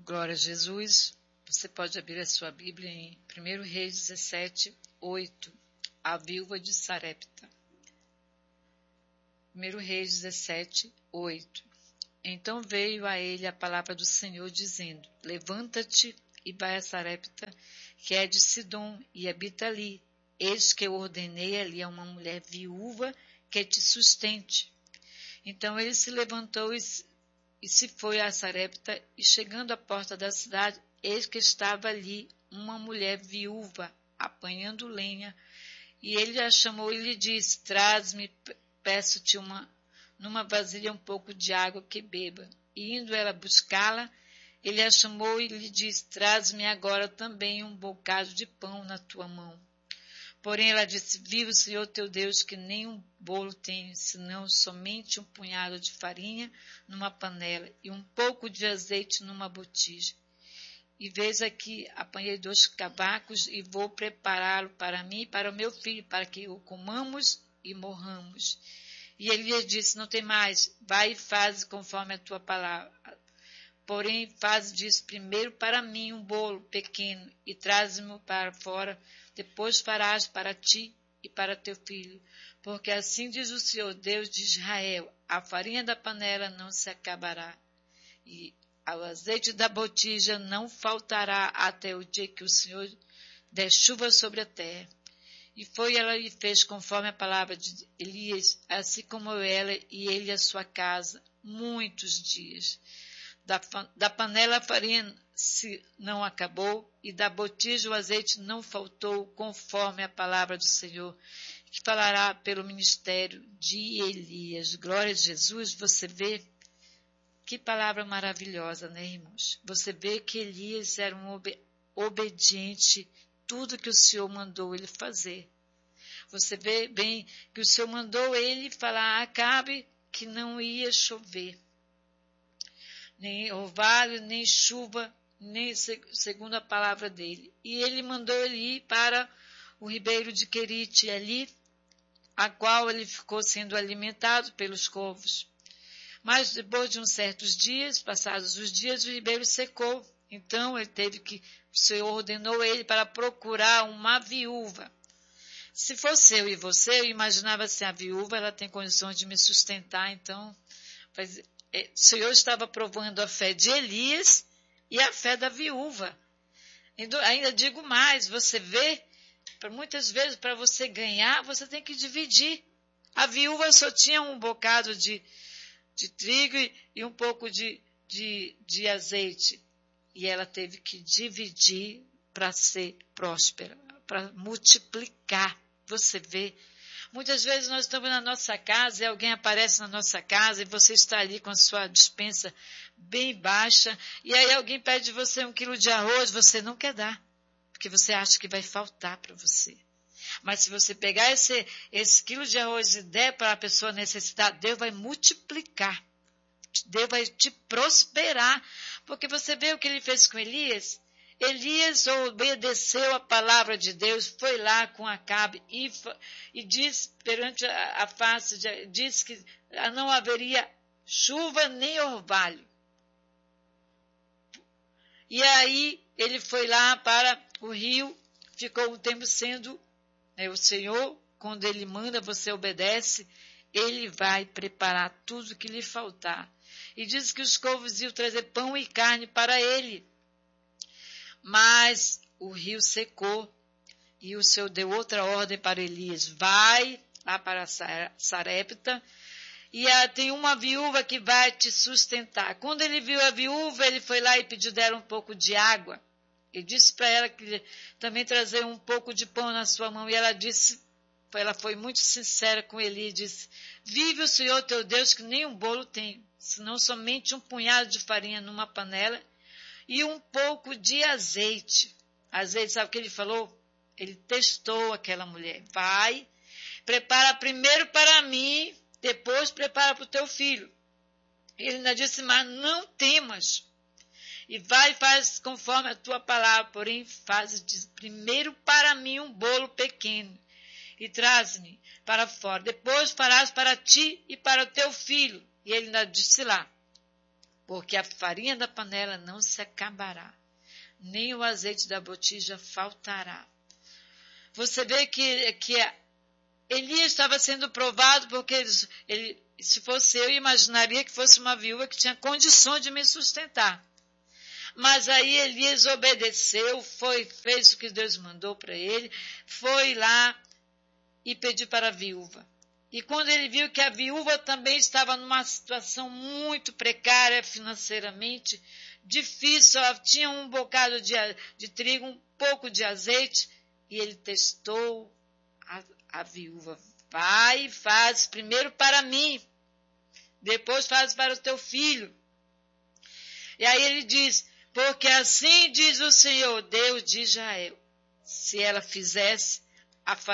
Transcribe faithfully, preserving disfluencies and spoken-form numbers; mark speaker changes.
Speaker 1: Glória a Jesus. Você pode abrir a sua Bíblia em primeiro Reis dezessete, oito, a viúva de Sarepta. primeiro Reis dezessete, oito. Então veio a ele a palavra do Senhor, dizendo: Levanta-te e vai a Sarepta, que é de Sidom, e habita ali. Eis que eu ordenei ali a uma mulher viúva que te sustente. Então ele se levantou e E se foi a Sarepta, e chegando à porta da cidade, eis que estava ali uma mulher viúva, apanhando lenha. E ele a chamou e lhe disse: Traz-me, peço-te uma, numa vasilha um pouco de água que beba. E indo ela buscá-la, ele a chamou e lhe disse: Traz-me agora também um bocado de pão na tua mão. Porém ela disse: Viva o Senhor teu Deus, que nem um bolo tenho, senão somente um punhado de farinha numa panela e um pouco de azeite numa botija. E veja aqui, apanhei dois cavacos e vou prepará-lo para mim e para o meu filho, para que o comamos e morramos. E ele lhe disse: Não tem mais, vai e faz conforme a tua palavra. Porém, faz disso primeiro para mim um bolo pequeno e traz-me para fora. Depois farás para ti e para teu filho. Porque assim diz o Senhor, Deus de Israel: a farinha da panela não se acabará, e o azeite da botija não faltará até o dia que o Senhor der chuva sobre a terra. E foi ela e fez conforme a palavra de Elias, assim como ela e ele a sua casa, muitos dias. Da, da panela a farinha se não acabou, e da botija o azeite não faltou, conforme a palavra do Senhor, que falará pelo ministério de Elias. Glória a Jesus. Você vê que palavra maravilhosa, né, irmãos? Você vê que Elias era um obe- obediente, tudo que o Senhor mandou ele fazer. Você vê bem que o Senhor mandou ele falar a Acabe que não ia chover, nem orvalho, nem chuva, nem segundo a palavra dele. E ele mandou ele ir para o ribeiro de Querite, ali, a qual ele ficou sendo alimentado pelos corvos. Mas depois de uns certos dias, passados os dias, o ribeiro secou. Então ele teve que, o Senhor ordenou ele para procurar uma viúva. Se fosse eu e você, eu imaginava assim: a viúva, ela tem condições de me sustentar, então faz, o Senhor estava provando a fé de Elias e a fé da viúva. Ainda digo mais, você vê, muitas vezes para você ganhar, você tem que dividir. A viúva só tinha um bocado de, de trigo e, e um pouco de, de, de azeite. E ela teve que dividir para ser próspera, para multiplicar. Você vê. Muitas vezes nós estamos na nossa casa e alguém aparece na nossa casa e você está ali com a sua despensa bem baixa e aí alguém pede de você um quilo de arroz, você não quer dar, porque você acha que vai faltar para você. Mas se você pegar esse, esse quilo de arroz e der para a pessoa necessitar, Deus vai multiplicar, Deus vai te prosperar, porque você vê o que ele fez com Elias? Elias obedeceu a palavra de Deus, foi lá com Acabe e, e disse perante a, a face, de, disse que não haveria chuva nem orvalho. E aí ele foi lá para o rio, ficou um tempo sendo, né, o Senhor, quando ele manda, você obedece, ele vai preparar tudo que lhe faltar. E diz que os corvos iam trazer pão e carne para ele. Mas o rio secou e o Senhor deu outra ordem para Elias: vai lá para Sarepta e ah, tem uma viúva que vai te sustentar. Quando ele viu a viúva, ele foi lá e pediu dela um pouco de água. Ele disse para ela que também trazer um pouco de pão na sua mão. E ela disse, ela foi muito sincera com ele e disse: vive o Senhor teu Deus, que nem um bolo tem, senão somente um punhado de farinha numa panela e um pouco de azeite. Azeite, sabe o que ele falou? Ele testou aquela mulher. Vai, prepara primeiro para mim, depois prepara para o teu filho. Ele ainda disse: mas não temas. E vai e faz conforme a tua palavra, porém faz primeiro para mim um bolo pequeno e traz-me para fora. Depois farás para ti e para o teu filho. E ele ainda disse lá: porque a farinha da panela não se acabará, nem o azeite da botija faltará. Você vê que, que Elias estava sendo provado porque ele, ele, se fosse eu, imaginaria que fosse uma viúva que tinha condições de me sustentar. Mas aí Elias obedeceu, foi, fez o que Deus mandou para ele, foi lá e pediu para a viúva. E quando ele viu que a viúva também estava numa situação muito precária financeiramente, difícil, ela tinha um bocado de, de trigo, um pouco de azeite, e ele testou a, a viúva. Vai e faz primeiro para mim, depois faz para o teu filho. E aí ele diz, porque assim diz o Senhor, Deus de Israel, se ela fizesse a